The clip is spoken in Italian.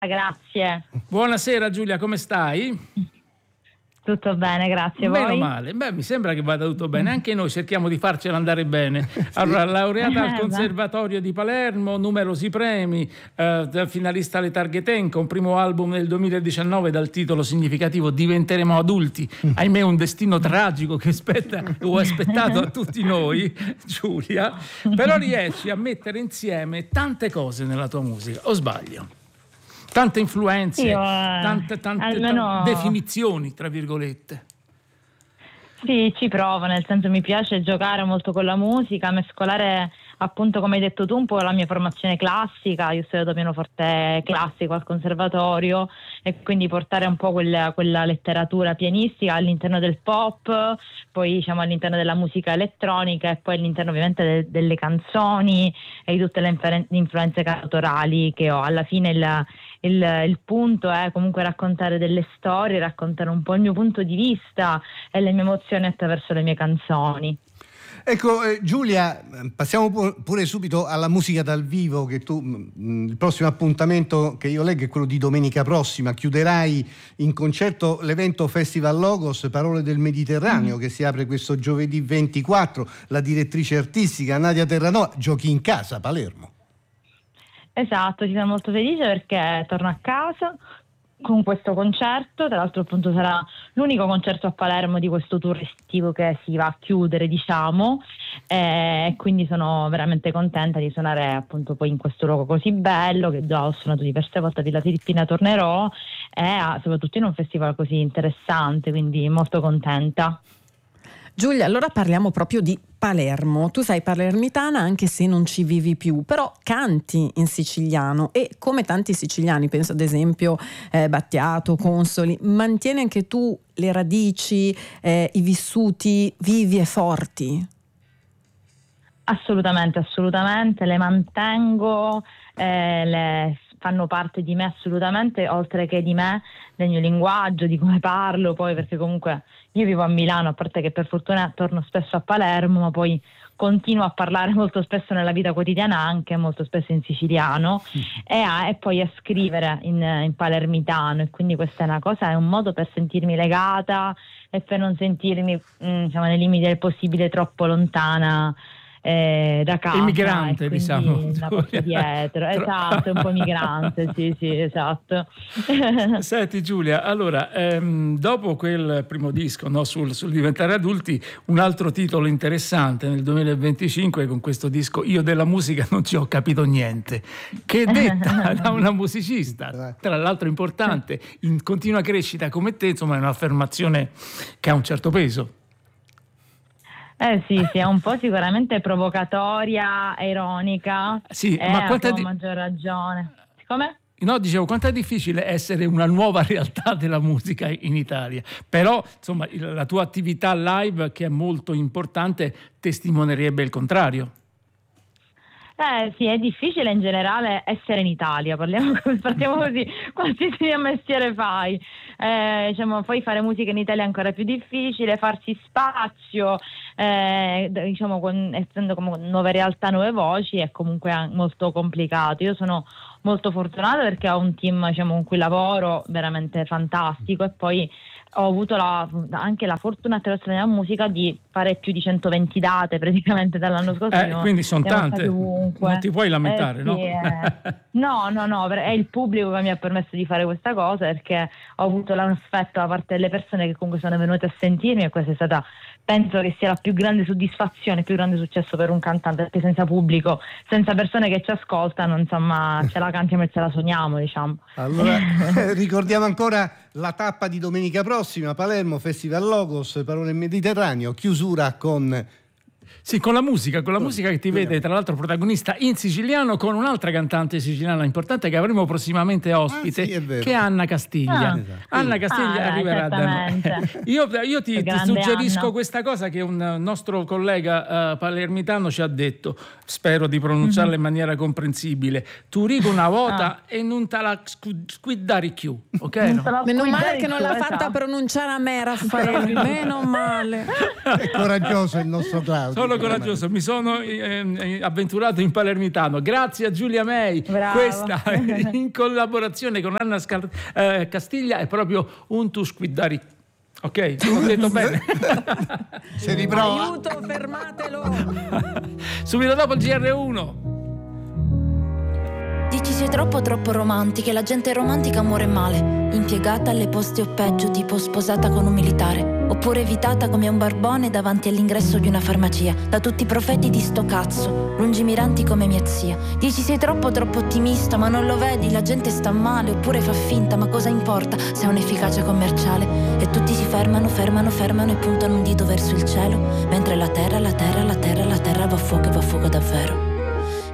Grazie. Buonasera Giulia, come stai? Tutto bene, grazie. Meno voi? male, mi sembra che vada tutto bene, anche noi cerchiamo di farcela andare bene. Allora, laureata al Conservatorio di Palermo, numerosi premi, finalista alle Targhetenco, un primo album nel 2019 dal titolo significativo Diventeremo adulti, ahimè un destino tragico che ho aspettato a tutti noi, Giulia, però riesci a mettere insieme tante cose nella tua musica, o sbaglio? Tante influenze, tante definizioni, tra virgolette. Sì, ci provo, nel senso mi piace giocare molto con la musica, mescolare appunto, come hai detto tu, un po' la mia formazione classica. Io ho studiato pianoforte classico al conservatorio e quindi portare un po' quella letteratura pianistica all'interno del pop, poi diciamo all'interno della musica elettronica e poi all'interno ovviamente delle canzoni e di tutte le influenze cantautorali che ho. Alla fine il punto è comunque raccontare delle storie, raccontare un po' il mio punto di vista e le mie emozioni attraverso le mie canzoni. Ecco, Giulia, passiamo pure subito alla musica dal vivo, che tu, il prossimo appuntamento che io leggo è quello di domenica prossima. Chiuderai in concerto l'evento Festival Logos Parole del Mediterraneo, che si apre questo giovedì 24. La direttrice artistica Nadia Terranova, giochi in casa, Palermo. Esatto, ci sono molto felice perché torno a casa con questo concerto. Tra l'altro appunto sarà l'unico concerto a Palermo di questo tour estivo che si va a chiudere, diciamo, e quindi sono veramente contenta di suonare appunto poi in questo luogo così bello, che già ho suonato diverse volte a Villa Filippina, tornerò, e soprattutto in un festival così interessante, quindi molto contenta. Giulia, allora parliamo proprio di Palermo. Tu sei palermitana anche se non ci vivi più, però canti in siciliano e come tanti siciliani, penso ad esempio Battiato, Consoli, mantieni anche tu le radici, i vissuti vivi e forti? Assolutamente, le mantengo, le fanno parte di me assolutamente, oltre che di me, del mio linguaggio, di come parlo, poi perché comunque io vivo a Milano, a parte che per fortuna torno spesso a Palermo, ma poi continuo a parlare molto spesso nella vita quotidiana, anche molto spesso in siciliano, e poi a scrivere in palermitano, e quindi questa è una cosa, è un modo per sentirmi legata e per non sentirmi diciamo, nei limiti del possibile troppo lontana da casa. Immigrante, diciamo. La porto dietro. Esatto, un po' migrante, sì, esatto. Senti Giulia, allora, dopo quel primo disco, no, sul diventare adulti, un altro titolo interessante nel 2025 con questo disco Io della musica non ci ho capito niente, che è detta da una musicista, tra l'altro importante, in continua crescita come te, insomma è un'affermazione che ha un certo peso. Sì, è un po' sicuramente provocatoria, ironica. Sì, ma quanta maggior ragione. Come? No, dicevo, quanto è difficile essere una nuova realtà della musica in Italia. Però, insomma, la tua attività live, che è molto importante, testimonierebbe il contrario. Sì, è difficile in generale essere in Italia, partiamo così, qualsiasi mestiere fai. Diciamo, poi fare musica in Italia è ancora più difficile, farsi spazio, diciamo, essendo come nuove realtà, nuove voci, è comunque molto complicato. Io sono molto fortunata perché ho un team, diciamo, con cui lavoro veramente fantastico, e poi ho avuto anche la fortuna attraverso la mia musica di fare più di 120 date praticamente dall'anno scorso. Quindi sono tante, non ti puoi lamentare, sì, no? No, è il pubblico che mi ha permesso di fare questa cosa, perché ho avuto l'affetto da parte delle persone che comunque sono venute a sentirmi, e questa è stata, penso che sia la più grande soddisfazione, il più grande successo per un cantante, perché senza pubblico, senza persone che ci ascoltano, insomma, ce la cantiamo e ce la suoniamo, diciamo. Allora, ricordiamo ancora la tappa di domenica prossima, Palermo, Festival Logos, Parole del Mediterraneo, chiusura con... Sì, con la musica che ti vede tra l'altro protagonista in siciliano con un'altra cantante siciliana importante che avremo prossimamente ospite, che è Anna Castiglia. Esatto. Anna Castiglia arriverà da noi. Io ti suggerisco Anna. questa cosa che un nostro collega palermitano ci ha detto, spero di pronunciarla in maniera comprensibile: tu rigo una volta e non te la squiddare più, ok? No? Meno male che non l'ha fatta pronunciare a me, Raffaele, meno male. È coraggioso il nostro Claudio. Sono coraggioso, mi sono avventurato in palermitano. Grazie a Giulia May. Bravo. Questa in collaborazione con Anna Castiglia è proprio un tu squidari. Ok, l'ho detto bene. Se riprova. Aiuto, fermatelo. Subito dopo il GR1. Dici sei troppo romantiche, la gente romantica muore male. Impiegata alle poste o peggio, tipo sposata con un militare. Oppure evitata come un barbone davanti all'ingresso di una farmacia. Da tutti i profeti di sto cazzo, lungimiranti come mia zia. Dici sei troppo ottimista, ma non lo vedi, la gente sta male. Oppure fa finta, ma cosa importa se ha un'efficacia commerciale. E tutti si fermano e puntano un dito verso il cielo. Mentre la terra va a fuoco davvero.